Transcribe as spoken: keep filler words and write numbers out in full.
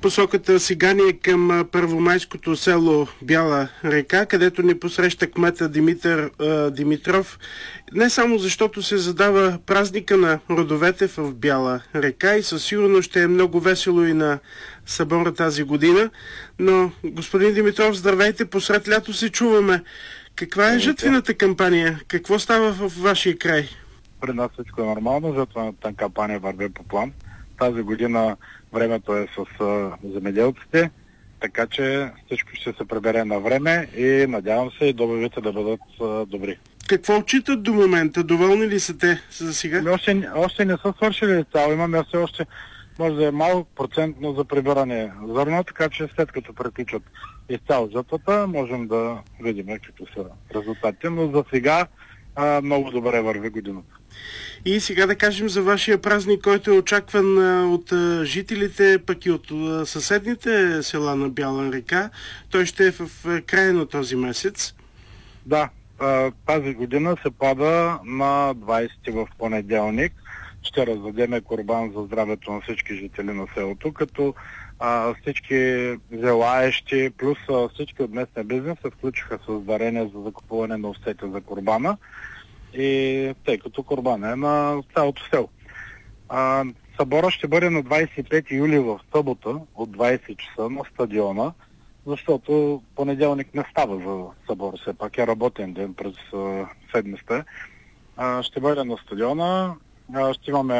Посоката сега ни е към първомайското село Бяла река, където ни посреща кмета Димитър а, Димитров. Не само защото се задава празника на родовете в Бяла река и със сигурност ще е много весело и на събора тази година, но господин Димитров, здравейте, посред лято се чуваме. Каква е жътвената кампания? Какво става в вашия край? При нас всичко е нормално, жътвената кампания върви по план. Тази година времето е с а, земеделците, така че всичко ще се прибере на време и надявам се и добивите да бъдат а, добри. Какво отчитат до момента? Доволни ли са те за сега? Ами още, още не са свършили цяло. Имаме все още, може да е малък процентно за прибиране зърно, така че след като приключат изцяло жътвата, можем да видим какви са резултатите, но за сега а, много добре върви годината. И сега да кажем за вашия празник, който е очакван а, от а, жителите, пък и от а, съседните села на Бяла река. Той ще е в а, края на този месец. Да, а, тази година се пада на двайсети в понеделник. Ще раздадеме курбан за здравето на всички жители на селото, като а, всички желаещи, плюс а, всички от местния бизнес се включиха с дарения за закупуване на овцете за курбана. И тъй като курбан е на цялото село. А, събора ще бъде на двайсет и пети юли в събота от двайсет часа на стадиона, защото понеделник не става за събор, все пак е работен ден през а, седмицата. А, ще бъде на стадиона, а, ще имаме